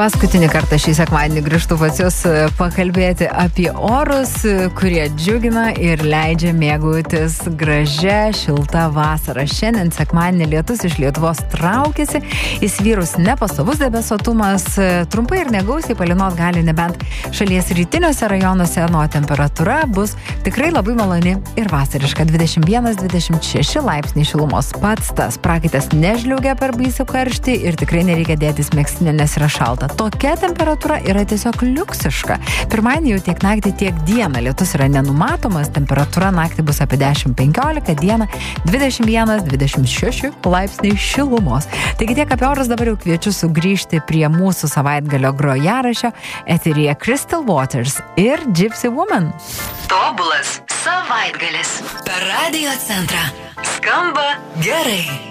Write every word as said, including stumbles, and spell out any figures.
Paskutinį kartą šį sekmadienį grįžtu pas jūs pakalbėti apie orus, kurie džiugina ir leidžia mėgautis gražia, šilta vasara. Šiandien sekmadienį lietus iš Lietuvos traukiasi, įsvyrus nepastovus debesuotumas, trumpai ir negausiai palynot gali nebent šalies rytiniuose rajonuose, nuo temperatūra bus tikrai labai maloni ir vasariška. dvidešimt vienas dvidešimt šeši laipsniai šilumos. Pats tas prakaitas nežliaugia per baisų karštį ir tikrai nereikia dėtis megztinio, nes yra šalta. Tokia temperatūra yra tiesiog liuksiška. Pirmadienį jau tiek naktį, tiek dieną lietus yra nenumatomas, temperatūra naktį bus apie dešimt penkiolika, dieną dvidešimt vienas dvidešimt šeši laipsniai šilumos. Taigi tiek apie orus, dabar jau kviečiu sugrįžti prie mūsų savaitgalio grojaraščio, eteryje Crystal Waters ir Gypsy Woman. Tobulas savaitgalis per Radio Centrą. Skamba gerai.